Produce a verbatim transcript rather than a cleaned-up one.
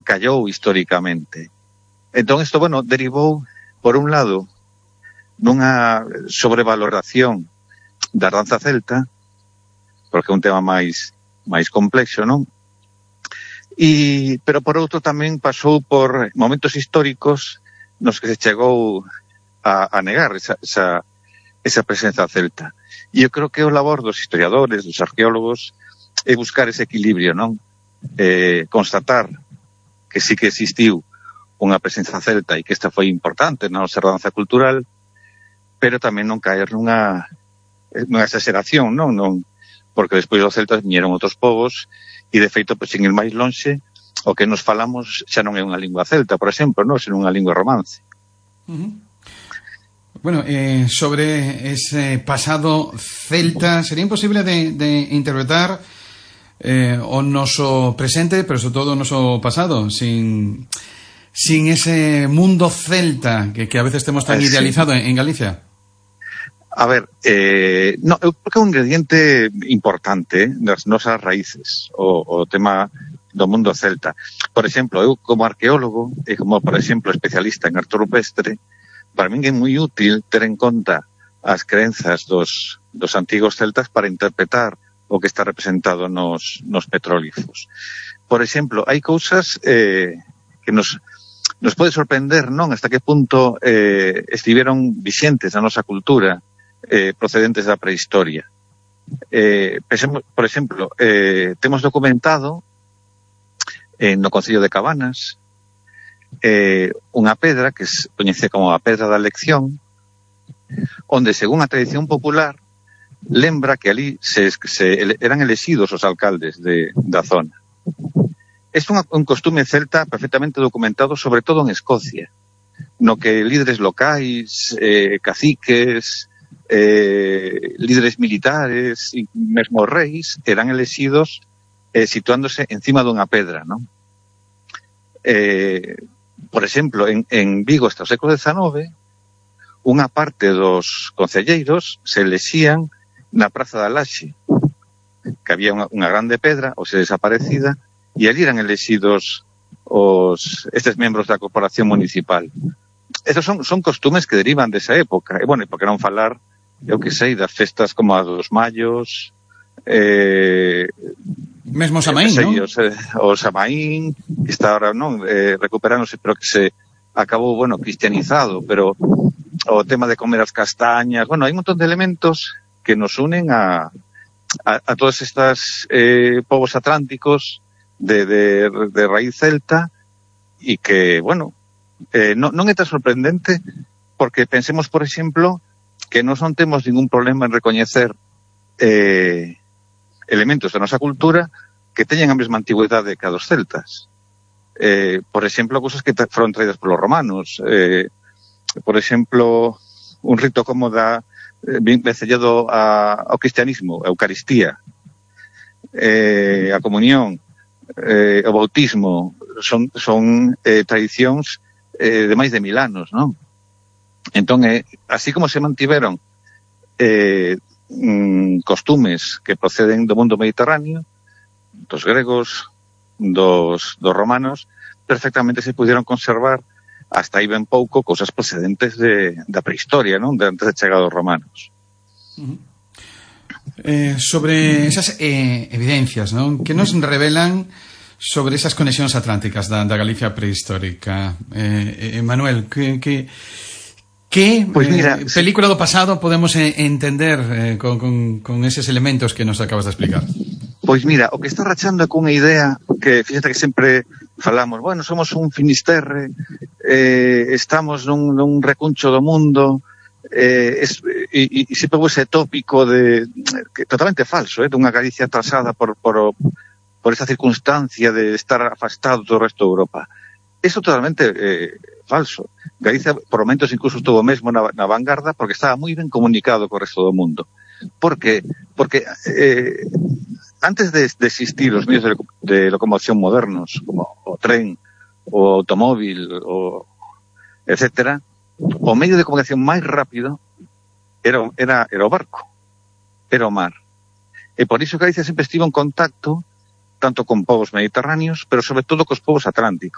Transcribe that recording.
callou históricamente. Entón, isto, bueno, derivou, por un lado, nunha sobrevaloración da danza celta, porque é un tema máis máis complexo, non? E, pero por outro tamén pasou por momentos históricos nos que se chegou a, a negar esa, esa, esa presenza celta. E eu creo que o labor dos historiadores, dos arqueólogos, é buscar ese equilibrio, non? Eh, constatar que sí que existiu unha presenza celta e que esta foi importante na nosa danza cultural, pero tamén non caer nunha, nunha exageración, non? non porque despois dos celtas viñeron outros povos e, de feito, pois, en el máis lonxe, o que nos falamos xa non é unha lingua celta, por exemplo, non? Senón unha lingua romance. Uh-huh. Bueno, eh, sobre ese pasado celta, sería imposible de, de interpretar eh, o noso presente, pero sobre todo o noso pasado, sin, sin ese mundo celta que, que a veces temos tan eh, idealizado sí. en, en Galicia? A ver, eh, no, eu creo que é un ingrediente importante das nosas raíces, o, o tema do mundo celta. Por exemplo, eu como arqueólogo e como, por exemplo, especialista en arte rupestre, para min é moi útil ter en conta as crenzas dos, dos antigos celtas para interpretar o que está representado nos, nos petróglifos. Por exemplo, hai cousas eh, que nos, nos pode sorprender, non? Hasta que punto eh, estiveron vixentes na nosa cultura, Eh, procedentes da prehistoria. Eh, pensemos, por exemplo, eh, temos documentado eh, no Concello de Cabanas eh, unha pedra que se coñece como a Pedra da Elección, onde, según a tradición popular, lembra que ali se, se eran elexidos os alcaldes de, da zona. É un, un costume celta perfectamente documentado, sobre todo en Escocia, no que líderes locais, eh, caciques, Eh, líderes militares e mesmo reis eran elexidos eh, situándose encima dunha pedra, non? Eh, por exemplo, en, en Vigo hasta o século dezenove, unha parte dos concelleiros se elexían na Praza da Laxe, que había unha, unha grande pedra, ou se desaparecida, e ali eran elexidos os, estes membros da corporación municipal. Estos son, son costumes que derivan desa época. E, bueno, e por que non falar, eu que sei, das festas como a dos Mallos, eh, mesmo Samaín, sei, non? Os, o Samaín, que está ahora, non, eh, recuperándose, pero que se acabou, bueno, cristianizado, pero o tema de comer as castañas, bueno, hai un montón de elementos que nos unen a, a, a todas estas eh, povos atlánticos de, de, de raíz celta e que, bueno, eh, non, non é tan sorprendente porque pensemos, por exemplo, que non son temos ningún problema en recoñecer eh, elementos da nosa cultura que teñen a mesma antigüedade que a dos celtas. Eh, por exemplo, cousas que foron traídas polos romanos. Eh, por exemplo, un rito como da eh, vencellado a, ao cristianismo, a Eucaristía, eh, a comunión, eh, o bautismo, son, son eh, tradicións eh, de máis de mil anos, non? Entón, eh, así como se mantiveron eh, mm, costumes que proceden do mundo mediterráneo, dos gregos, dos, dos romanos, perfectamente se pudieron conservar hasta aí ben pouco cousas procedentes de, da prehistoria, non? De antes de chegar aos romanos. Uh-huh. Eh, sobre esas eh, evidencias, non? Que nos revelan sobre esas conexións atlánticas da, da Galicia prehistórica. Eh, eh, Manuel, que... que Que pues mira, eh, película do pasado podemos eh, entender eh, con, con, con eses elementos que nos acabas de explicar? Pois mira, o que está rachando é cunha idea que, fíjate que sempre falamos, bueno, somos un Finisterre, eh, estamos nun, nun recuncho do mundo, eh, es, e, e sempre ese tópico de, que totalmente falso, eh, dunha Galicia atrasada por, por, por esa circunstancia de estar afastado do resto de Europa. Eso totalmente eh, falso. Galicia, por momentos, incluso estuvo mesmo na, na vanguarda porque estaba moi ben comunicado co resto do mundo. Por que? Porque eh, antes de, de existir os medios de, de locomoción modernos, como o tren, o automóvil, o etcétera, o medio de comunicación máis rápido era, era, era o barco, era o mar. E por iso Galicia sempre estivo en contacto tanto con povos mediterráneos, pero sobre todo cos povos atlánticos.